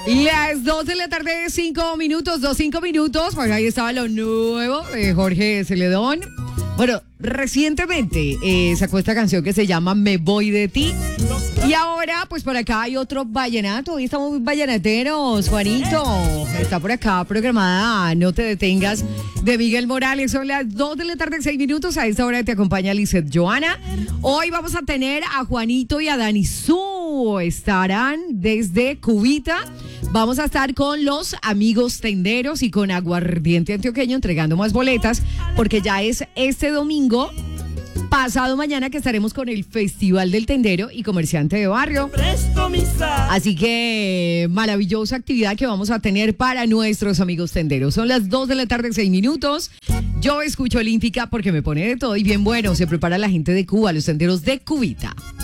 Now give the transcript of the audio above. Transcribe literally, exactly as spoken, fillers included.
Las dos de la tarde, cinco minutos, dos, cinco minutos. Pues ahí estaba lo nuevo de Jorge Celedón. Bueno, recientemente eh, sacó esta canción que se llama Me Voy de Ti. Y ahora, pues por acá hay otro vallenato. Hoy estamos muy vallenateros, Juanito. Está por acá programada No Te Detengas, de Miguel Morales. Son las dos de la tarde, seis minutos. A esta hora te acompaña Lizeth Joana. Hoy vamos a tener a Juanito y a Dani Su. Estarán desde Cubita. Vamos a estar con los amigos tenderos y con Aguardiente Antioqueño entregando más boletas, porque ya es este domingo, pasado mañana, que estaremos con el Festival del Tendero y Comerciante de Barrio. Así que maravillosa actividad que vamos a tener para nuestros amigos tenderos. Son las dos de la tarde, seis minutos. Yo escucho Olímpica porque me pone de todo y bien bueno. Se prepara la gente de Cuba, los tenderos de Cubita.